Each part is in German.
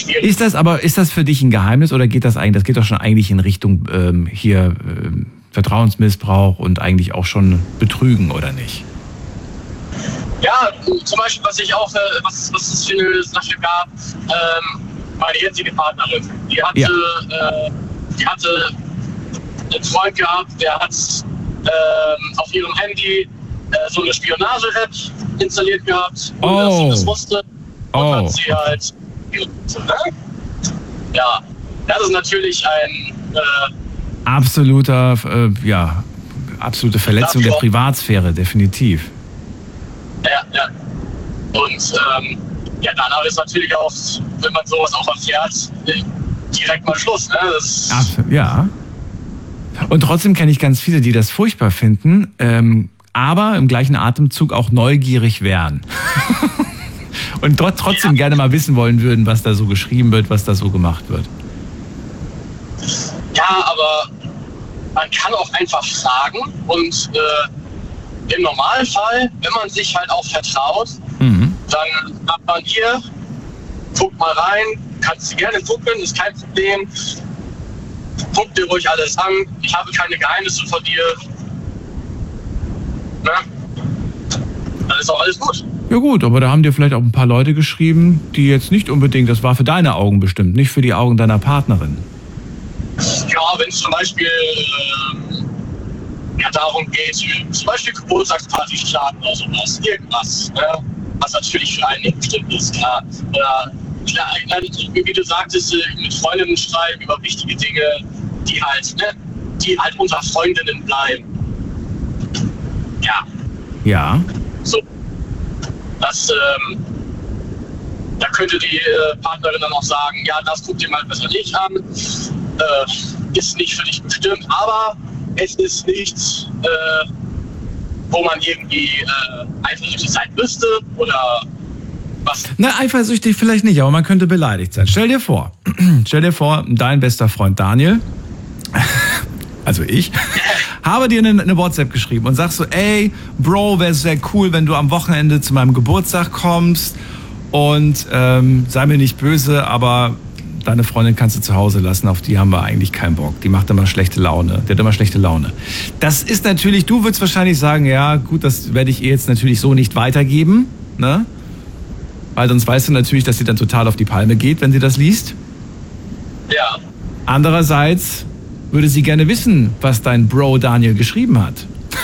schwierig. Ist das für dich ein Geheimnis oder geht das eigentlich? Das geht doch schon eigentlich in Richtung Vertrauensmissbrauch und eigentlich auch schon Betrügen, oder nicht? Ja, zum Beispiel, was es für eine Sache gab, meine jetzige Partnerin, die hatte einen Freund gehabt, der hat auf ihrem Handy so eine Spionage-App installiert gehabt, ohne dass sie das wusste. Und hat sie halt... Ja, das ist natürlich ein... absolute Verletzung der Privatsphäre, definitiv. Ja. Und danach ist natürlich auch, wenn man sowas auch erfährt, direkt mal Schluss. Ne? Ja. Und trotzdem kenne ich ganz viele, die das furchtbar finden, aber im gleichen Atemzug auch neugierig wären. Und trotzdem gerne mal wissen wollen würden, was da so geschrieben wird, was da so gemacht wird. Ja, aber man kann auch einfach fragen und im Normalfall, wenn man sich halt auch vertraut, dann sagt man hier, guck mal rein, kannst du gerne gucken, ist kein Problem. Guck dir ruhig alles an, ich habe keine Geheimnisse von dir. Ne? Dann ist auch alles gut. Ja gut, aber da haben dir vielleicht auch ein paar Leute geschrieben, die jetzt nicht unbedingt, das war für deine Augen bestimmt, nicht für die Augen deiner Partnerin. Ja, wenn es zum Beispiel darum geht, zum Beispiel Geburtstagsparty starten oder sowas, irgendwas, ne? Was natürlich für einen nicht bestimmt ist, klar. Oder wie du sagtest, mit Freundinnen schreiben über wichtige Dinge, die halt unter Freundinnen bleiben. Ja. So. Da könnte die Partnerin dann auch sagen, ja, das guck dir mal besser nicht an, ist nicht für dich bestimmt, aber es ist nichts, wo man irgendwie eifersüchtig sein müsste oder was. Na, eifersüchtig vielleicht nicht, aber man könnte beleidigt sein. Stell dir vor, dein bester Freund Daniel, also ich, habe dir eine WhatsApp geschrieben und sagst so, ey, Bro, wäre sehr cool, wenn du am Wochenende zu meinem Geburtstag kommst und sei mir nicht böse, aber deine Freundin kannst du zu Hause lassen, auf die haben wir eigentlich keinen Bock. Die macht immer schlechte Laune. Die hat immer schlechte Laune. Das ist natürlich, du würdest wahrscheinlich sagen, ja gut, das werde ich ihr jetzt natürlich so nicht weitergeben, ne? Weil sonst weißt du natürlich, dass sie dann total auf die Palme geht, wenn sie das liest. Ja. Andererseits würde sie gerne wissen, was dein Bro Daniel geschrieben hat.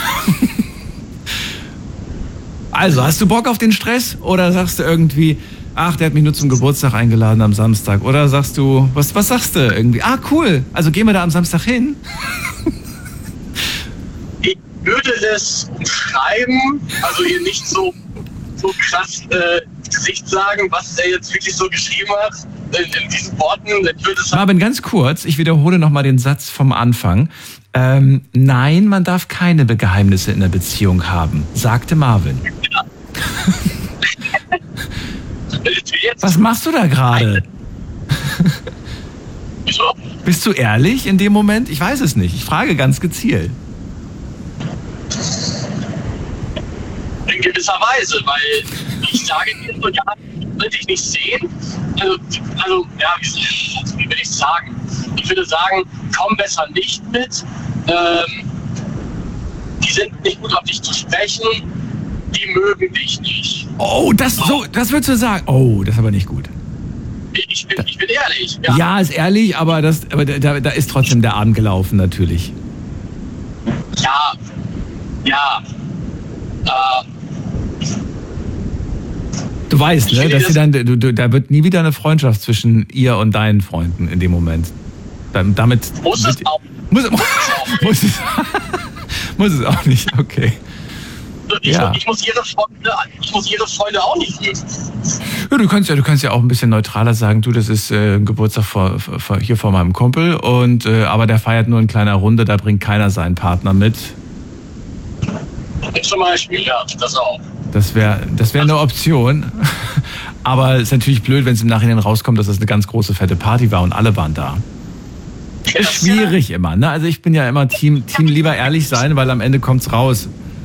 Also, hast du Bock auf den Stress? Oder sagst du irgendwie, ach, der hat mich nur zum Geburtstag eingeladen am Samstag. Oder sagst du, was sagst du irgendwie? Ah, cool, also gehen wir da am Samstag hin? Ich würde es schreiben, also ihr nicht so krass ins Gesicht sagen, was er jetzt wirklich so geschrieben hat, in diesen Worten. Ich würde es Marvin, ganz kurz, ich wiederhole nochmal den Satz vom Anfang. Nein, man darf keine Geheimnisse in der Beziehung haben, sagte Marvin. Ja. Was machst du da gerade? Wieso? Bist du ehrlich in dem Moment? Ich weiß es nicht. Ich frage ganz gezielt. In gewisser Weise, weil ich sage dir so, ja, will dich nicht sehen. Also ja, wie will ich sagen? Ich würde sagen, komm besser nicht mit. Die sind nicht gut auf dich zu sprechen. Die mögen dich nicht. Oh, das würdest du sagen. Oh, das ist aber nicht gut. Ich bin ehrlich. Ja, ist ehrlich, aber da ist trotzdem der Abend gelaufen, natürlich. Ja. Du weißt, ne, dass da wird nie wieder eine Freundschaft zwischen ihr und deinen Freunden in dem Moment. Damit muss es auch. Muss es auch nicht, okay. Ich muss ihre Freunde auch nicht mögen. Ja, du kannst ja auch ein bisschen neutraler sagen, du, das ist Geburtstag hier vor meinem Kumpel und aber der feiert nur in kleiner Runde, da bringt keiner seinen Partner mit. Zum Beispiel, ja, das auch. Das wäre eine Option. Aber es ist natürlich blöd, wenn es im Nachhinein rauskommt, dass das eine ganz große, fette Party war und alle waren da. Ist schwierig immer, ne? Also ich bin ja immer Team lieber ehrlich sein, weil am Ende kommt's raus.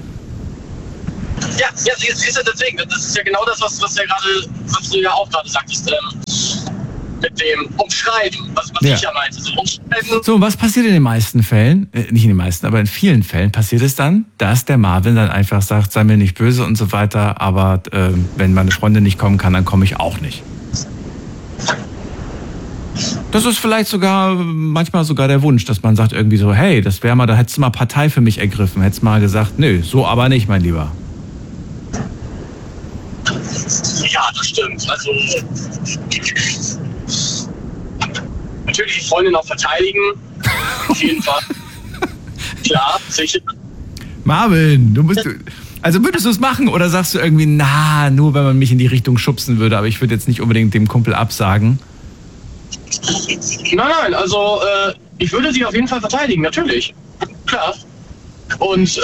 Ja, siehst du, deswegen, das ist ja genau das, was du ja auch gerade sagtest. Mit dem Umschreiben, was ich ja meinte. So, umschreiben. So, was passiert in den meisten Fällen, nicht in den meisten, aber in vielen Fällen passiert es dann, dass der Marvin dann einfach sagt, sei mir nicht böse und so weiter, aber wenn meine Freundin nicht kommen kann, dann komme ich auch nicht. Das ist vielleicht manchmal sogar der Wunsch, dass man sagt irgendwie so, hey, das wäre mal, da hättest du mal Partei für mich ergriffen, hättest mal gesagt, nö, so aber nicht, mein Lieber. Ja, das stimmt. Also natürlich die Freundin auch verteidigen. Auf jeden Fall. Klar, sicher. Marvin, würdest du es machen oder sagst du irgendwie, nur wenn man mich in die Richtung schubsen würde, aber ich würde jetzt nicht unbedingt dem Kumpel absagen? Nein, also ich würde sie auf jeden Fall verteidigen, natürlich. Klar. Und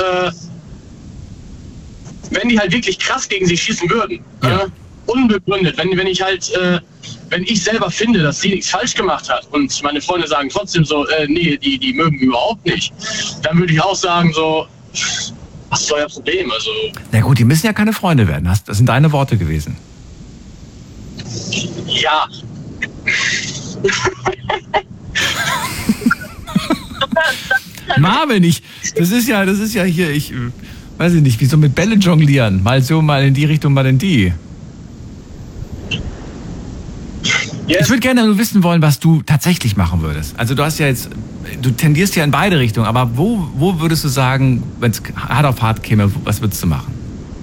wenn die halt wirklich krass gegen sie schießen würden, unbegründet, wenn ich selber finde, dass sie nichts falsch gemacht hat und meine Freunde sagen trotzdem so, nee, die mögen überhaupt nicht, dann würde ich auch sagen so, was ist euer Problem? Also, na gut, die müssen ja keine Freunde werden, das sind deine Worte gewesen. Ja. Marvin, das ist ja hier, ich weiß ich nicht, wie so mit Bälle jonglieren. Mal so, mal in die Richtung, mal in die. Yes. Ich würde gerne nur wissen wollen, was du tatsächlich machen würdest. Also du tendierst ja in beide Richtungen, aber wo würdest du sagen, wenn es hart auf hart käme, was würdest du machen?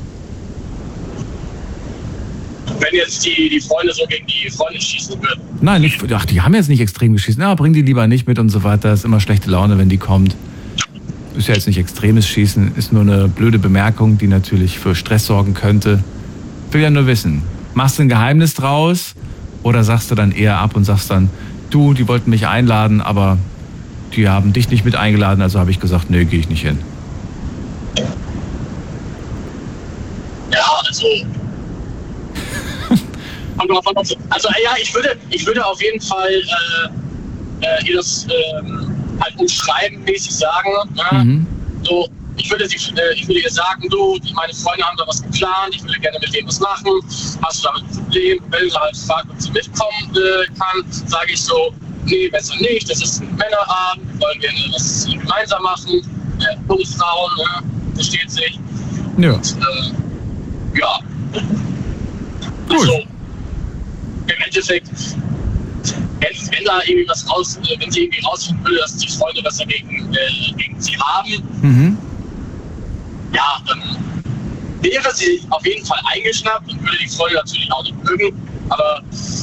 Wenn jetzt die Freunde so gegen die Freunde schießen würden. Nein, die haben jetzt nicht extrem geschissen. Ja, bring die lieber nicht mit und so weiter. Ist immer schlechte Laune, wenn die kommt. Ist ja jetzt nicht extremes Schießen, ist nur eine blöde Bemerkung, die natürlich für Stress sorgen könnte. Ich will ja nur wissen, machst du ein Geheimnis draus oder sagst du dann eher ab und sagst dann, du, die wollten mich einladen, aber die haben dich nicht mit eingeladen, also habe ich gesagt, nee, gehe ich nicht hin. Ja, also ich würde auf jeden Fall ihr das halt umschreiben mäßig sagen. Ne? So, ich würde ihr sagen, du, meine Freunde haben da was geplant, ich würde gerne mit denen was machen. Hast du damit ein Problem? Wenn sie halt fragt, ob sie mitkommen kann, sage ich so, nee, besser nicht, das ist ein Männerabend, wir wollen gerne was gemeinsam machen. Uns Frauen, versteht sich. Ja. Und, ja. Gut. Also, im Endeffekt, wenn da irgendwie wenn sie irgendwie rausfinden würde, dass die Freunde was dagegen sie haben, ja, dann wäre sie auf jeden Fall eingeschnappt und würde die Freunde natürlich auch nicht mögen, aber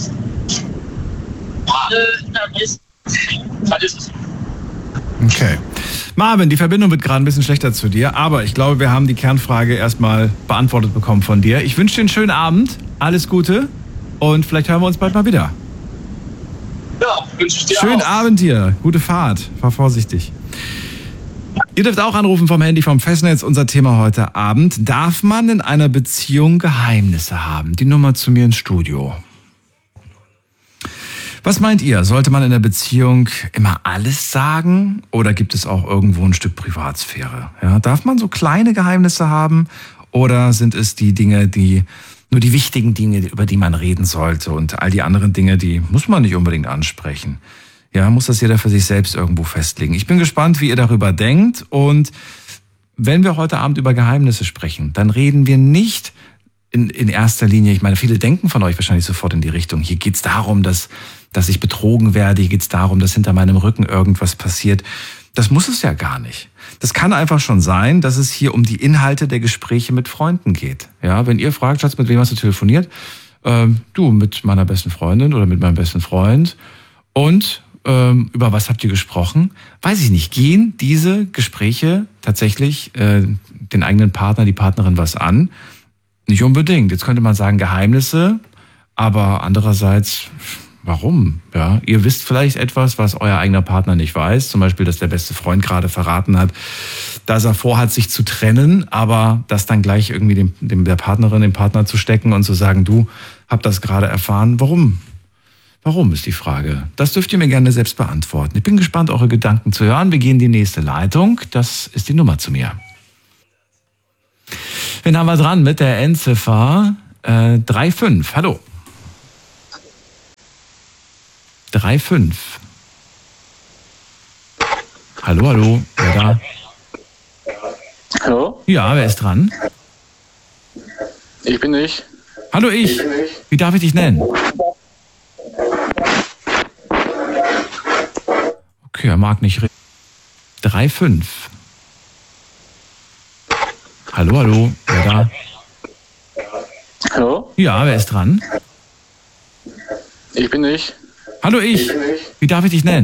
dann ist es. Okay. Marvin, die Verbindung wird gerade ein bisschen schlechter zu dir, aber ich glaube, wir haben die Kernfrage erstmal beantwortet bekommen von dir. Ich wünsche dir einen schönen Abend, alles Gute und vielleicht hören wir uns bald mal wieder. Ja, wünsche ich dir Schönen auch. Abend hier, gute Fahrt, fahr vorsichtig. Ihr dürft auch anrufen vom Handy, vom Festnetz. Unser Thema heute Abend: Darf man in einer Beziehung Geheimnisse haben? Die Nummer zu mir ins Studio. Was meint ihr? Sollte man in der Beziehung immer alles sagen? Oder gibt es auch irgendwo ein Stück Privatsphäre? Ja, darf man so kleine Geheimnisse haben? Oder sind es die Dinge, nur die wichtigen Dinge, über die man reden sollte? Und all die anderen Dinge, die muss man nicht unbedingt ansprechen. Ja, muss das jeder für sich selbst irgendwo festlegen. Ich bin gespannt, wie ihr darüber denkt. Und wenn wir heute Abend über Geheimnisse sprechen, dann reden wir nicht in erster Linie, ich meine, viele denken von euch wahrscheinlich sofort in die Richtung, hier geht's darum, dass ich betrogen werde, hier geht's darum, dass hinter meinem Rücken irgendwas passiert. Das muss es ja gar nicht. Das kann einfach schon sein, dass es hier um die Inhalte der Gespräche mit Freunden geht. Ja, wenn ihr fragt, Schatz, mit wem hast du telefoniert? Du, mit meiner besten Freundin oder mit meinem besten Freund. Und über was habt ihr gesprochen? Weiß ich nicht. Gehen diese Gespräche tatsächlich den eigenen Partner, die Partnerin was an? Nicht unbedingt. Jetzt könnte man sagen Geheimnisse, aber andererseits, warum? Ja, ihr wisst vielleicht etwas, was euer eigener Partner nicht weiß. Zum Beispiel, dass der beste Freund gerade verraten hat, dass er vorhat, sich zu trennen, aber das dann gleich irgendwie der Partnerin, dem Partner zu stecken und zu sagen, du, hab das gerade erfahren. Warum? Warum ist die Frage? Das dürft ihr mir gerne selbst beantworten. Ich bin gespannt, eure Gedanken zu hören. Wir gehen in die nächste Leitung. Das ist die Nummer zu mir. Wen haben wir dran mit der Endziffer 35? Hallo. 3,5. Hallo, hallo, wer da? Hallo? Ja, wer ist dran? Ich bin ich. Hallo, ich. Wie darf ich dich nennen? Okay, er mag nicht reden. 3,5. Hallo, hallo, wer da? Hallo? Ja, wer ist dran? Ich bin ich. Hallo, ich. Wie darf ich dich nennen?